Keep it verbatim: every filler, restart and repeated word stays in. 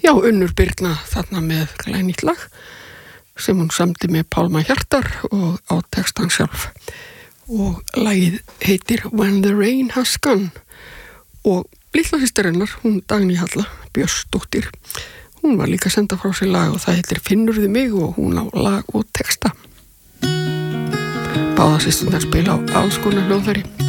Já, Unnur Birna þarna með glænýtt lag sem hún samdi með Pálma Hjartar og á textan sjálf. Og lagið heitir When the Rain Has Gone. Og litla systirinnar, hún Dagný Halla Björnsdóttir, hún var líka að senda frá sér lag og það heitir Finnurðu mig og hún á lag og texta. Báða systurnar spila á alls konar hljóðfæri.